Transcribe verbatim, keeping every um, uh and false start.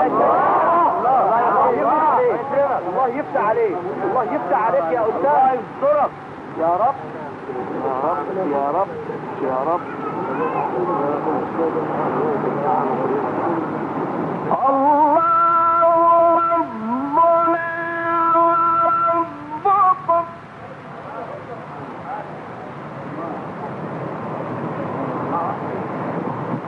الله يفتح عليك، الله يفتح عليك يا أستاذ. الله يسترك يا رب يا رب يا رب يا رب.